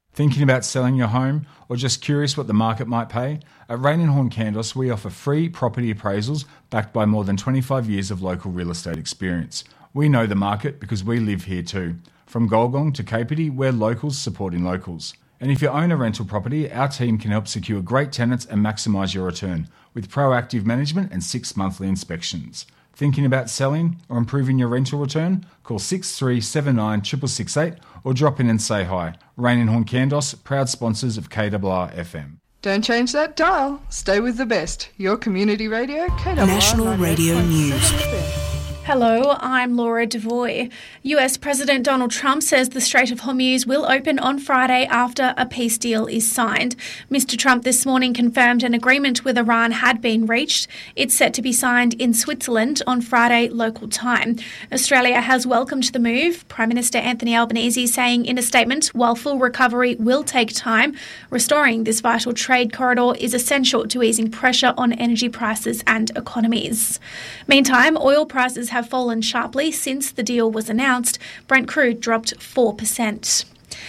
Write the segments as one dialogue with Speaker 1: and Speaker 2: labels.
Speaker 1: Thinking about selling your home or just curious what the market might pay? At Rain and Horn Candos, we offer free property appraisals backed by more than 25 years of local real estate experience. We know the market because we live here too. From Golgong to Kapiti, we're locals supporting locals. And if you own a rental property, our team can help secure great tenants and maximise your return with proactive management and 6 monthly inspections. Thinking about selling or improving your rental return? Call 6379 668 or drop in and say hi. Rain and Horn Candos, proud sponsors of KRR FM.
Speaker 2: Don't change that dial. Stay with the best. Your community radio, KRR
Speaker 3: National Radio News.
Speaker 4: Hello, I'm Laura Devoy. US President Donald Trump says the Strait of Hormuz will open on Friday after a peace deal is signed. Mr. Trump this morning confirmed an agreement with Iran had been reached. It's set to be signed in Switzerland on Friday local time. Australia has welcomed the move. Prime Minister Anthony Albanese saying in a statement, while full recovery will take time, restoring this vital trade corridor is essential to easing pressure on energy prices and economies. Meantime, oil prices have fallen sharply since the deal was announced. Brent crude dropped 4%.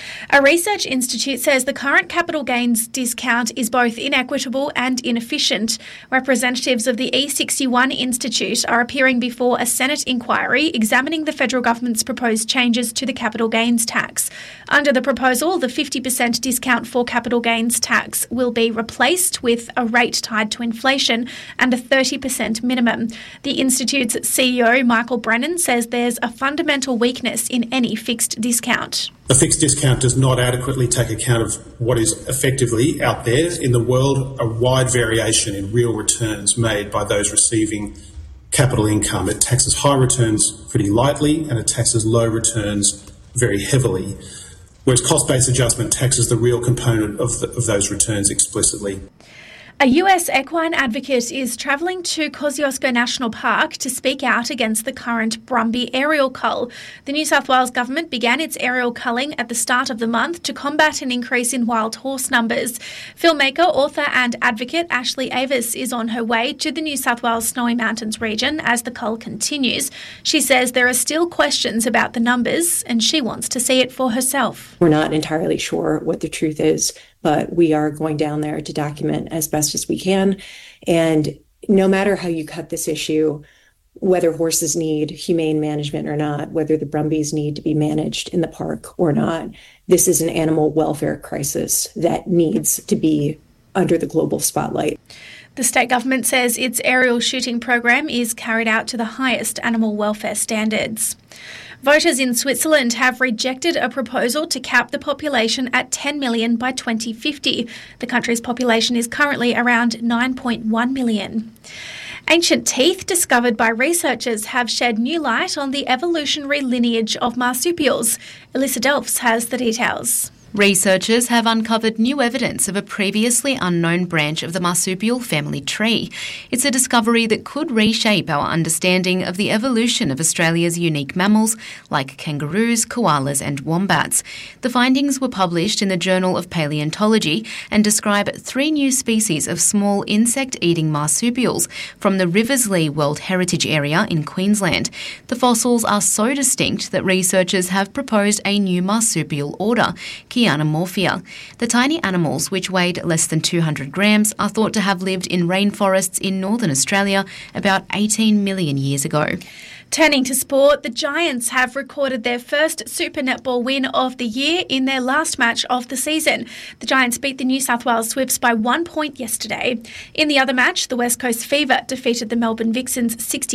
Speaker 4: A research institute says the current capital gains discount is both inequitable and inefficient. Representatives of the E61 Institute are appearing before a Senate inquiry examining the federal government's proposed changes to the capital gains tax. Under the proposal, the 50% discount for capital gains tax will be replaced with a rate tied to inflation and a 30% minimum. The Institute's CEO, Michael Brennan, says there's a fundamental weakness in any fixed discount.
Speaker 5: A fixed discount does not adequately take account of what is effectively out there in the world, a wide variation in real returns made by those receiving capital income. It taxes high returns pretty lightly and it taxes low returns very heavily, whereas cost-based adjustment taxes the real component of those returns explicitly.
Speaker 4: A US equine advocate is travelling to Kosciuszko National Park to speak out against the current Brumby aerial cull. The New South Wales government began its aerial culling at the start of the month to combat an increase in wild horse numbers. Filmmaker, author and advocate Ashley Avis is on her way to the New South Wales Snowy Mountains region as the cull continues. She says there are still questions about the numbers and she wants to see it for herself.
Speaker 6: We're not entirely sure what the truth is, but we are going down there to document as best as we can. And no matter how you cut this issue, whether horses need humane management or not, whether the Brumbies need to be managed in the park or not, this is an animal welfare crisis that needs to be under the global spotlight.
Speaker 4: The state government says its aerial shooting program is carried out to the highest animal welfare standards. Voters in Switzerland have rejected a proposal to cap the population at 10 million by 2050. The country's population is currently around 9.1 million. Ancient teeth discovered by researchers have shed new light on the evolutionary lineage of marsupials. Elissa Delphs has the details.
Speaker 7: Researchers have uncovered new evidence of a previously unknown branch of the marsupial family tree. It's a discovery that could reshape our understanding of the evolution of Australia's unique mammals like kangaroos, koalas and wombats. The findings were published in the Journal of Paleontology and describe 3 new species of small insect-eating marsupials from the Riverslea World Heritage Area in Queensland. The fossils are so distinct that researchers have proposed a new marsupial order, Chianomorphia. The tiny animals, which weighed less than 200 grams, are thought to have lived in rainforests in northern Australia about 18 million years ago.
Speaker 4: Turning to sport, the Giants have recorded their first Super Netball win of the year in their last match of the season. The Giants beat the New South Wales Swifts by 1 point yesterday. In the other match, the West Coast Fever defeated the Melbourne Vixens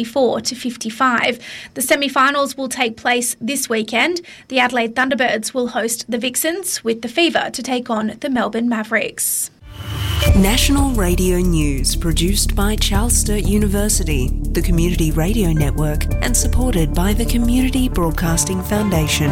Speaker 4: 64-55. The semi-finals will take place this weekend. The Adelaide Thunderbirds will host the Vixens, with the Fever to take on the Melbourne Mavericks.
Speaker 3: National Radio News, produced by Charles Sturt University, the Community Radio Network, and supported by the Community Broadcasting Foundation.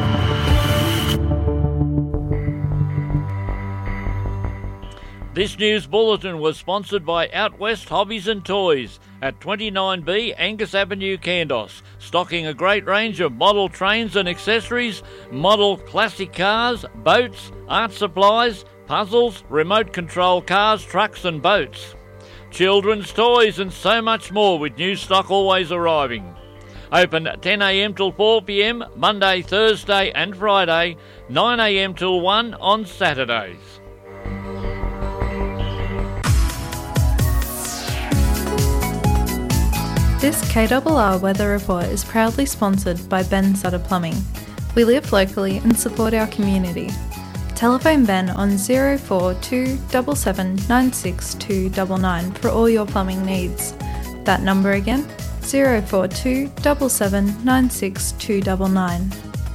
Speaker 8: This news bulletin was sponsored by Out West Hobbies and Toys at 29B Angus Avenue, Kandos, stocking a great range of model trains and accessories, model classic cars, boats, art supplies, puzzles, remote control cars, trucks and boats, children's toys and so much more, with new stock always arriving. Open 10am till 4pm, Monday, Thursday and Friday, 9am till 1 on Saturdays.
Speaker 9: This KRR Weather Report is proudly sponsored by Ben Sutter Plumbing. We live locally and support our community. Telephone Ben on 042 7796 299 for all your plumbing needs. That number again, 042 7796 299.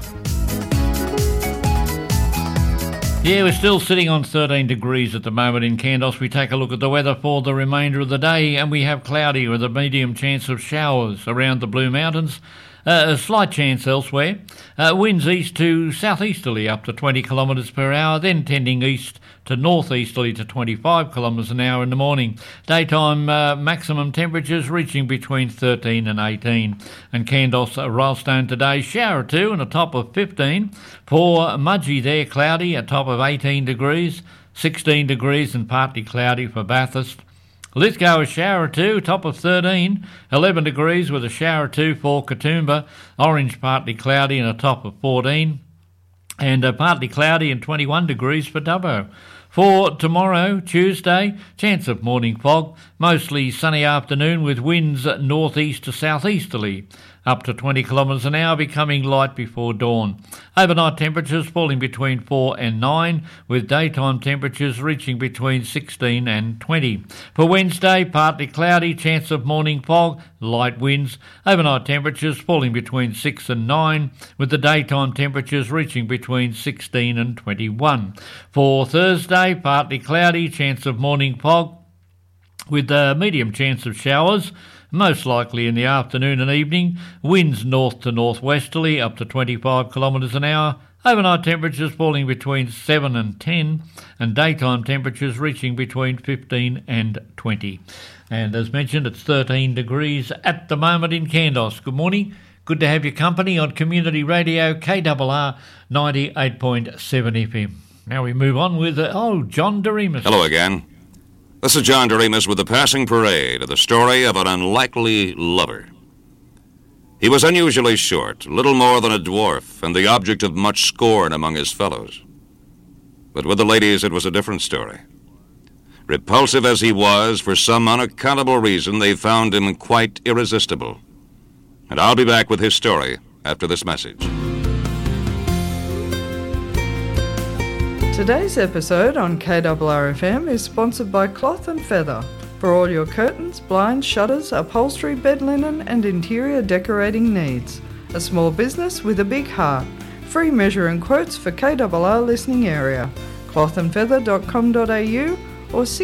Speaker 8: Yeah, we're still sitting on 13 degrees at the moment in Kandos. We take a look at the weather for the remainder of the day, and we have cloudy with a medium chance of showers around the Blue Mountains. A slight chance elsewhere. Winds east to southeasterly up to 20 kilometres per hour, then tending east to northeasterly to 25 kilometres an hour in the morning. Daytime maximum temperatures reaching between 13 and 18. And Kandos, Rylstone today, shower or two and a top of 15. For Mudgee there, cloudy, a top of 18 degrees. 16 degrees and partly cloudy for Bathurst. Lithgow a shower or two, top of 13, 11 degrees with a shower or two for Katoomba, Orange partly cloudy and a top of 14, and partly cloudy and 21 degrees for Dubbo. For tomorrow, Tuesday, chance of morning fog, mostly sunny afternoon with winds northeast to southeasterly, up to 20 kilometres an hour, becoming light before dawn. Overnight temperatures falling between 4 and 9, with daytime temperatures reaching between 16 and 20. For Wednesday, partly cloudy, chance of morning fog, light winds. Overnight temperatures falling between 6 and 9, with the daytime temperatures reaching between 16 and 21. For Thursday, partly cloudy, chance of morning fog, with a medium chance of showers, most likely in the afternoon and evening. Winds north to northwesterly up to 25 kilometres an hour. Overnight temperatures falling between 7 and 10, and daytime temperatures reaching between 15 and 20. And as mentioned, it's 13 degrees at the moment in Kandos. Good morning. Good to have your company on Community Radio KRR 98.7 FM. Now we move on with, John Doremus.
Speaker 10: Hello again. This is John Doremus with the Passing Parade of the story of an unlikely lover. He was unusually short, little more than a dwarf, and the object of much scorn among his fellows. But with the ladies, it was a different story. Repulsive as he was, for some unaccountable reason, they found him quite irresistible. And I'll be back with his story after this message.
Speaker 2: Today's episode on KRR-FM is sponsored by Cloth & Feather for all your curtains, blinds, shutters, upholstery, bed linen and interior decorating needs. A small business with a big heart. Free measure and quotes for KRR listening area. clothandfeather.com.au or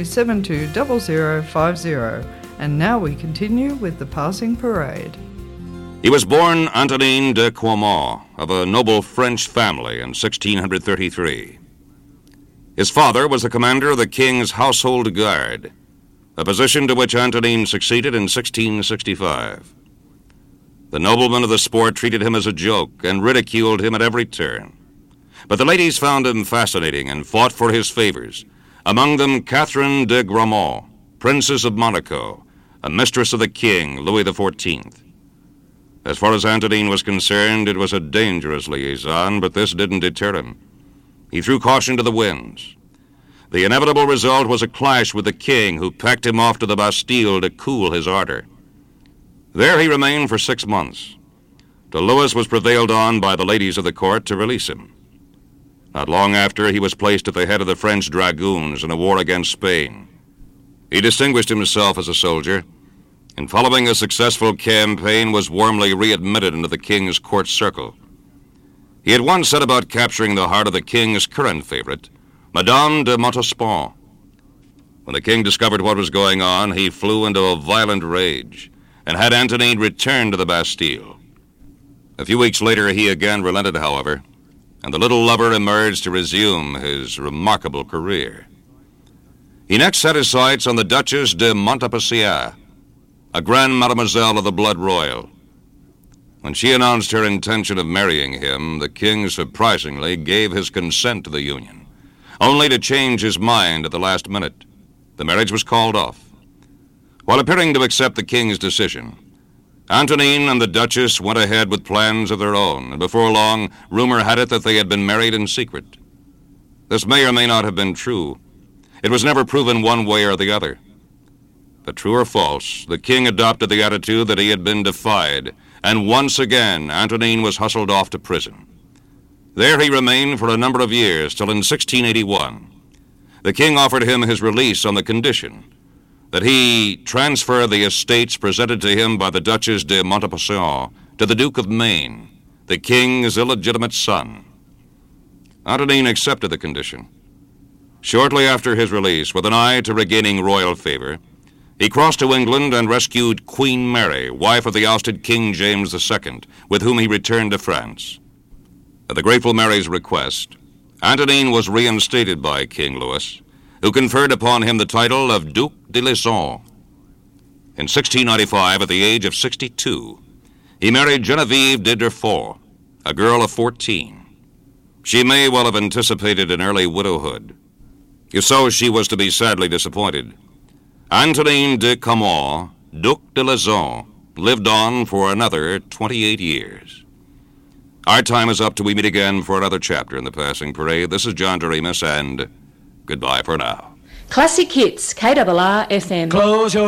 Speaker 2: 6372 0050. And now we continue with the Passing Parade.
Speaker 10: He was born Antonin de Quaumont of a noble French family in 1633. His father was the commander of the king's household guard, a position to which Antonin succeeded in 1665. The noblemen of the sport treated him as a joke and ridiculed him at every turn. But the ladies found him fascinating and fought for his favors, among them Catherine de Gramont, Princess of Monaco, a mistress of the king, Louis XIV. As far as Antonin was concerned, it was a dangerous liaison, but this didn't deter him. He threw caution to the winds. The inevitable result was a clash with the king, who packed him off to the Bastille to cool his ardor. There he remained for 6 months, till Louis was prevailed on by the ladies of the court to release him. Not long after, he was placed at the head of the French dragoons in a war against Spain. He distinguished himself as a soldier, and following a successful campaign was warmly readmitted into the king's court circle. He had once set about capturing the heart of the king's current favorite, Madame de Montespan. When the king discovered what was going on, he flew into a violent rage and had Antonin returned to the Bastille. A few weeks later, he again relented, however, and the little lover emerged to resume his remarkable career. He next set his sights on the Duchess de Montpensier, a grand mademoiselle of the blood royal. When she announced her intention of marrying him, the king surprisingly gave his consent to the union, only to change his mind at the last minute. The marriage was called off. While appearing to accept the king's decision, Antonine and the Duchess went ahead with plans of their own, and before long, rumor had it that they had been married in secret. This may or may not have been true. It was never proven one way or the other. But true or false, the king adopted the attitude that he had been defied, and once again Antonine was hustled off to prison. There he remained for a number of years, till in 1681. The king offered him his release on the condition that he transfer the estates presented to him by the Duchess de Montpensier to the Duke of Maine, the king's illegitimate son. Antonine accepted the condition. Shortly after his release, with an eye to regaining royal favor, he crossed to England and rescued Queen Mary, wife of the ousted King James II, with whom he returned to France. At the grateful Mary's request, Antonine was reinstated by King Louis, who conferred upon him the title of Duc de Lisson. In 1695, at the age of 62, he married Geneviève de Durfort, a girl of 14. She may well have anticipated an early widowhood. If so, she was to be sadly disappointed. Antonine de Caumont, Duc de Lisson, lived on for another 28 years. Our time is up till we meet again for another chapter in The Passing Parade. This is John Doremus, and goodbye for now.
Speaker 11: Classic Hits, KRR FM.
Speaker 12: Close your